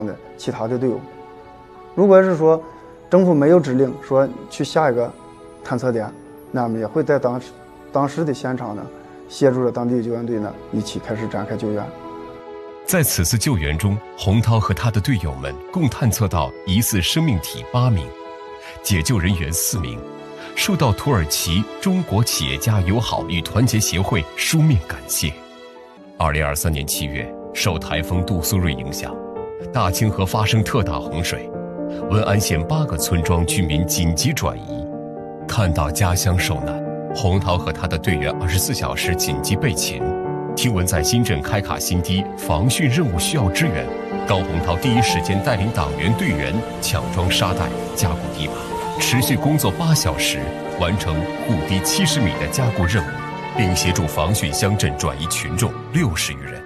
的其他的队伍。如果是说政府没有指令说去下一个探测点，那么也会在当时的现场呢，协助着当地救援队呢一起开始展开救援。 在此次救援中，洪涛和他的队友们共探测到疑似生命体8名，解救人员4名，受到土耳其中国企业家友好与团结协会书面感谢。2023年7月，受台风杜苏芮影响，大清河发生特大洪水，文安县8个村庄居民紧急转移。看到家乡受难，洪涛和他的队员24小时紧急备勤。听闻在新镇开卡新堤防汛任务需要支援，高洪涛第一时间带领党员队员抢装沙袋、加固堤坝，持续工作8小时，完成护堤70米的加固任务，并协助防汛乡镇转移群众60余人。